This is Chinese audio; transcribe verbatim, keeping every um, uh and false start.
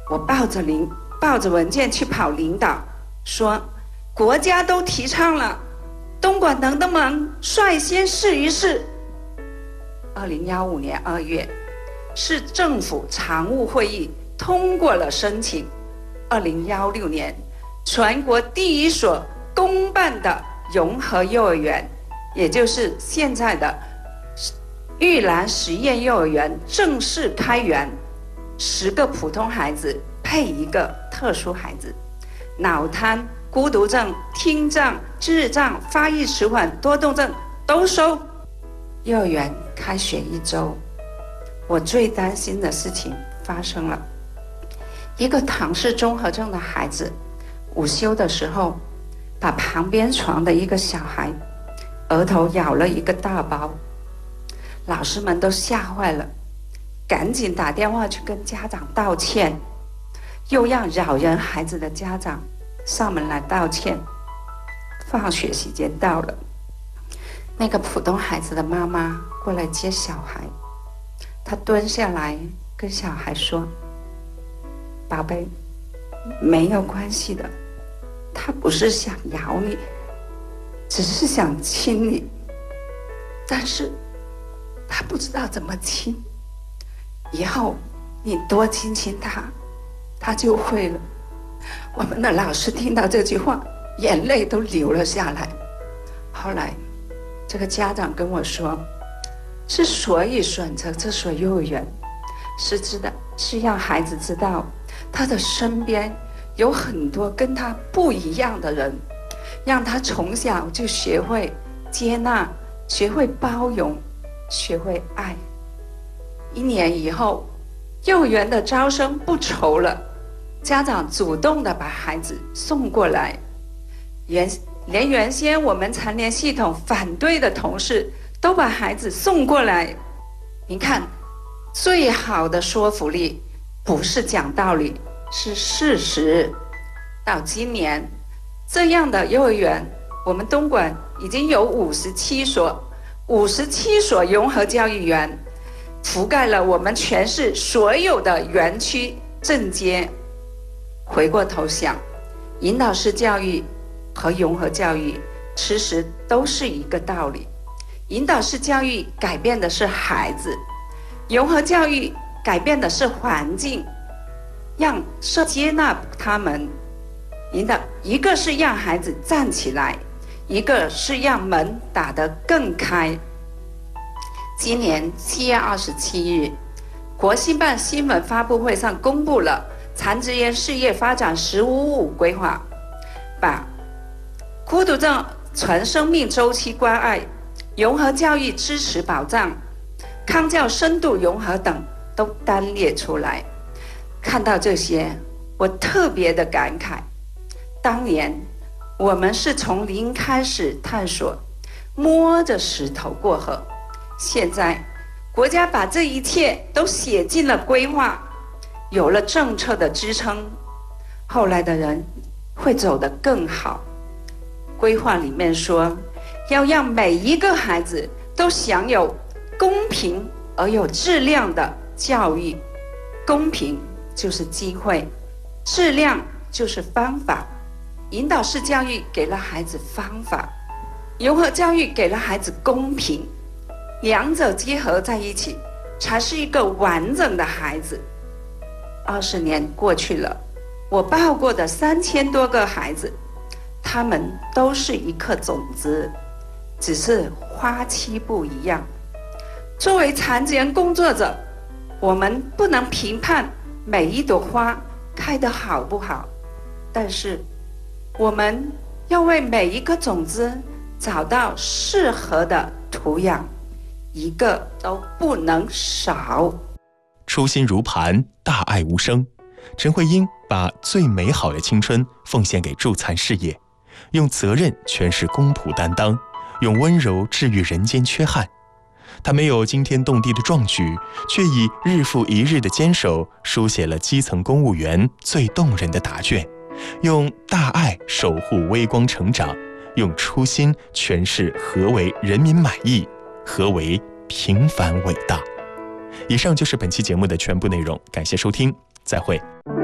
我抱着领抱着文件去跑领导，说国家都提倡了，东莞能不能率先试一试？二零一五年二月，市政府常务会议通过了申请。二零一六年，全国第一所公办的融合幼儿园，也就是现在的玉兰实验幼儿园正式开园，十个普通孩子配一个特殊孩子，脑瘫、孤独症、听障、智障、发育迟缓、多动症都收。幼儿园开学一周，我最担心的事情发生了。一个唐氏综合症的孩子，午休的时候，把旁边床的一个小孩额头咬了一个大包，老师们都吓坏了，赶紧打电话去跟家长道歉，又让扰人孩子的家长上门来道歉。放学时间到了，那个普通孩子的妈妈过来接小孩，她蹲下来跟小孩说：宝贝，没有关系的，他不是想咬你，只是想亲你，但是他不知道怎么亲，以后你多亲亲他，他就会了。我们的老师听到这句话，眼泪都流了下来。后来这个家长跟我说，之所以选择这所幼儿园，是知道是让孩子知道他的身边有很多跟他不一样的人，让他从小就学会接纳，学会包容，学会爱。一年以后，幼儿园的招生不愁了，家长主动的把孩子送过来，原连原先我们残联系统反对的同事都把孩子送过来。你看，最好的说服力不是讲道理，是事实。到今年，这样的幼儿园，我们东莞已经有五十七所，五十七所融合教育园，覆盖了我们全市所有的园区镇街。回过头想，引导式教育和融合教育其实都是一个道理。引导式教育改变的是孩子，融合教育改变的是环境，让社接纳他们。引导一个是让孩子站起来，一个是让门打得更开。今年七月二十七日，国新办新闻发布会上公布了残疾人事业发展“十五五”规划，把孤独症全生命周期关爱、融合教育支持保障、康教深度融合等都单列出来。看到这些，我特别的感慨，当年我们是从零开始探索，摸着石头过河，现在国家把这一切都写进了规划，有了政策的支撑，后来的人会走得更好。规划里面说，要让每一个孩子都享有公平而有质量的教育。公平就是机会，质量就是方法。引导式教育给了孩子方法，融合教育给了孩子公平，两者结合在一起，才是一个完整的孩子。二十年过去了，我抱过的三千多个孩子，他们都是一颗种子，只是花期不一样。作为残疾人工作者，我们不能评判每一朵花开得好不好，但是我们要为每一颗种子找到适合的土壤，一个都不能少。 初心如磐，大爱无声。陈慧英把最美好的青春奉献给助残事业，用责任诠释公仆担当，用温柔治愈人间缺憾。他没有惊天动地的壮举，却以日复一日的坚守书写了基层公务员最动人的答卷，用大爱守护微光成长，用初心诠释何为人民满意，何为平凡伟大。以上就是本期节目的全部内容，感谢收听，再会。